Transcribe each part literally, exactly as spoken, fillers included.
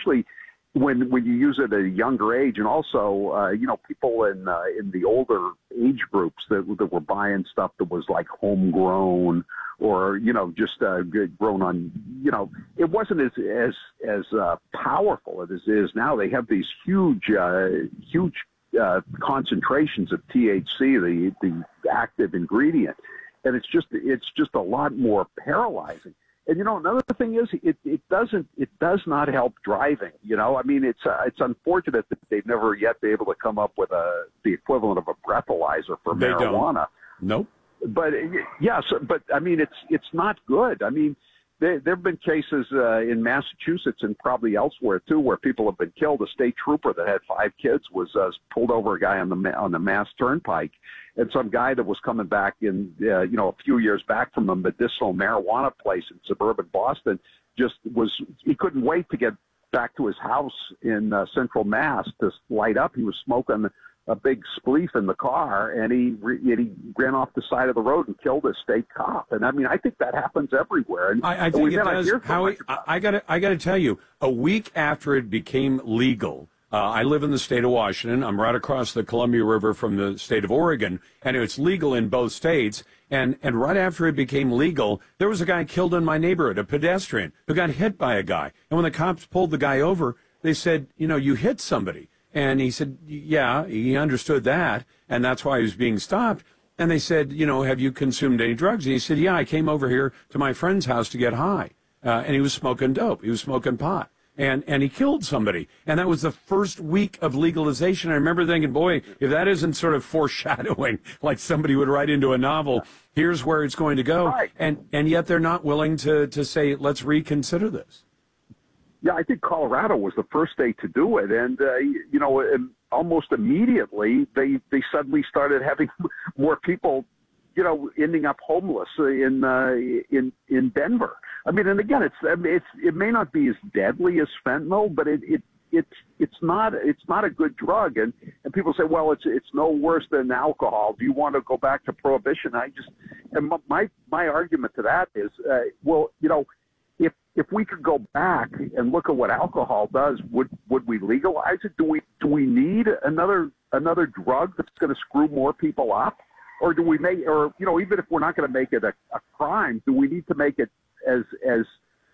especially when when you use it at a younger age, and also uh, you know people in uh, in the older age groups that that were buying stuff that was like homegrown or you know just uh, grown on you know it wasn't as as as uh, powerful as it is now. They have these huge uh, huge uh, concentrations of T H C, the the active ingredient, and it's just it's just a lot more paralyzing. And, you know, another thing is it, it doesn't, it does not help driving. You know, I mean, it's, uh, it's unfortunate that they've never yet been able to come up with a, the equivalent of a breathalyzer for they marijuana. Don't. Nope. But yes, but I mean, it's, it's not good. I mean, there, there have been cases uh, in Massachusetts and probably elsewhere too, where people have been killed. A state trooper that had five kids was uh, pulled over a guy on the, on the Mass Turnpike. And some guy that was coming back in, uh, you know, a few years back from a medicinal marijuana place in suburban Boston, just was, he couldn't wait to get back to his house in uh, central Mass to light up. He was smoking a big spleef in the car, and he, and he ran off the side of the road and killed a state cop. And I mean, I think that happens everywhere. And, I, I think it does. Howie, I, I got I got to tell you, a week after it became legal, Uh, I live in the state of Washington. I'm right across the Columbia River from the state of Oregon, and it's legal in both states. And, and right after it became legal, there was a guy killed in my neighborhood, a pedestrian, who got hit by a guy. And when the cops pulled the guy over, they said, you know, you hit somebody. And he said, yeah, he understood that, and that's why he was being stopped. And they said, you know, have you consumed any drugs? And he said, yeah, I came over here to my friend's house to get high. Uh, and he was smoking dope. He was smoking pot. And and he killed somebody. And that was the first week of legalization. I remember thinking, boy, if that isn't sort of foreshadowing, like somebody would write into a novel, here's where it's going to go. Right. And and yet they're not willing to, to say, let's reconsider this. Yeah, I think Colorado was the first state to do it. And, uh, you know, almost immediately they, they suddenly started having more people, you know, ending up homeless in uh, in in Denver. I mean, and again, it's I mean, it's it may not be as deadly as fentanyl, but it, it it's it's not it's not a good drug. And and people say, well, it's it's no worse than alcohol. Do you want to go back to prohibition? I just and my my argument to that is, uh, well, you know, if if we could go back and look at what alcohol does, would would we legalize it? Do we do we need another another drug that's going to screw more people up? Or do we make, or, you know, even if we're not going to make it a, a crime, do we need to make it as as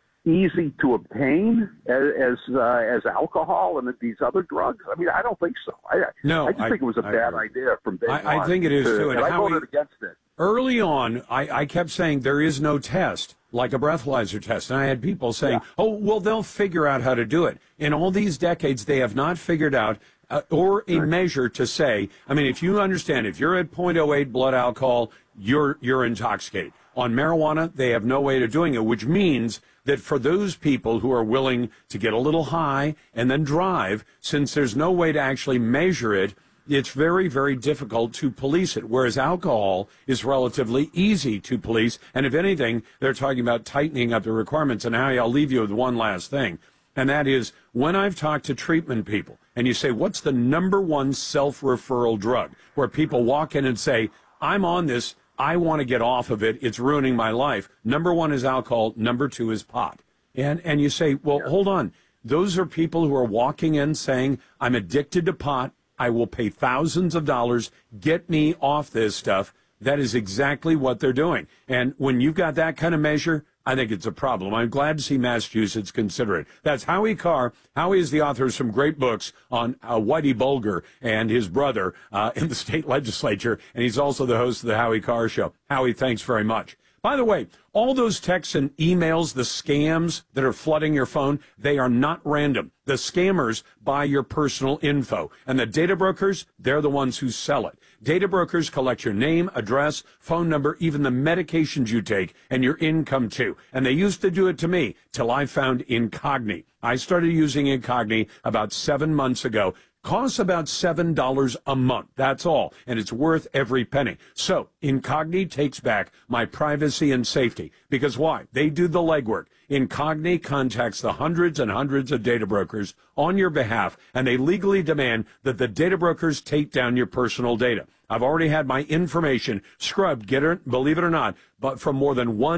easy to obtain as as, uh, as alcohol and these other drugs? I mean, I don't think so. I, no, I just I, think it was a I bad agree. idea from day I, one. I think it is, to, too. And, And I Howie, voted against it. Early on, I, I kept saying there is no test, like a breathalyzer test. And I had people saying, Yeah. oh, well, they'll figure out how to do it. In all these decades, they have not figured out uh, or a measure to say, I mean, if you understand, if you're at point oh eight blood alcohol, you're you're intoxicated. On marijuana, they have no way of doing it, which means that for those people who are willing to get a little high and then drive, since there's no way to actually measure it, it's very, very difficult to police it, whereas alcohol is relatively easy to police. And if anything, they're talking about tightening up the requirements. And Howie, I'll leave you with one last thing, and that is when I've talked to treatment people, and you say, what's the number one self-referral drug, where people walk in and say, I'm on this, I want to get off of it, it's ruining my life. Number one is alcohol, number two is pot. And and you say, well, yeah. hold on. Those are people who are walking in saying, I'm addicted to pot, I will pay thousands of dollars, get me off this stuff. That is exactly what they're doing. And when you've got that kind of measure, I think it's a problem. I'm glad to see Massachusetts consider it. That's Howie Carr. Howie is the author of some great books on uh, Whitey Bulger and his brother uh, in the state legislature, and he's also the host of the Howie Carr Show. Howie, thanks very much. By the way, all those texts and emails, the scams that are flooding your phone, they are not random. The scammers buy your personal info, and the data brokers, they're the ones who sell it. Data brokers collect your name, address, phone number, even the medications you take, and your income too. And they used to do it to me till I found Incogni. I started using Incogni about seven months ago. Costs about seven dollars a month. That's all. And it's worth every penny. So Incogni takes back my privacy and safety. Because why? They do the legwork. Incogni contacts the hundreds and hundreds of data brokers on your behalf, and they legally demand that the data brokers take down your personal data. I've already had my information scrubbed, get it, believe it or not, but from more than one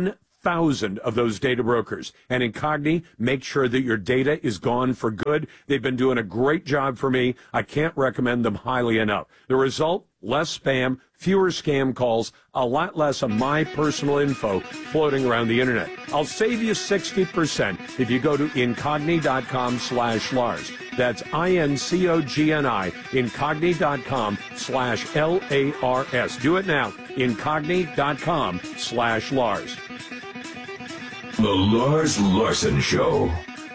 thousand of those data brokers. And Incogni makes sure that your data is gone for good. They've been doing a great job for me. I can't recommend them highly enough. The result, less spam, fewer scam calls, a lot less of my personal info floating around the internet. I'll save you sixty percent if you go to incogni.com slash Lars. That's I-N-C-O-G-N-I, incogni.com slash L-A-R-S. Do it now, incogni.com slash Lars. The Lars Larson Show.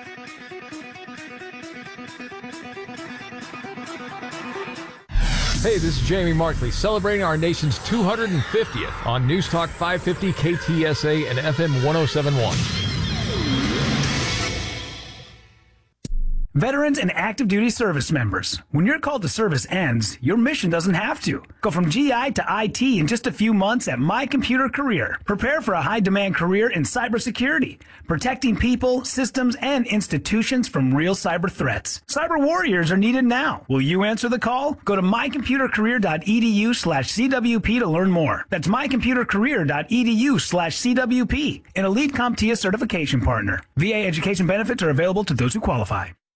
Hey, this is Jamie Markley, celebrating our nation's two hundred fiftieth on News Talk five fifty K T S A and F M one oh seven point one. Veterans and active duty service members, when your call to service ends, your mission doesn't have to. Go from G I to I T in just a few months at My Computer Career. Prepare for a high-demand career in cybersecurity, protecting people, systems, and institutions from real cyber threats. Cyber warriors are needed now. Will you answer the call? Go to mycomputercareer.edu slash CWP to learn more. That's mycomputercareer.edu slash CWP, an elite CompTIA certification partner. V A education benefits are available to those who qualify.